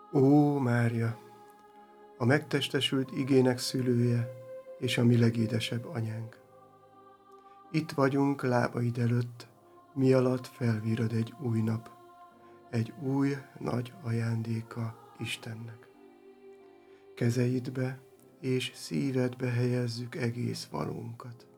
Ó, Mária, a megtestesült igének szülője és a mi legédesebb anyánk. Itt vagyunk lábaid előtt, mi alatt felvirad egy új nap, egy új nagy ajándéka Istennek. Kezeidbe és szívedbe helyezzük egész valónkat.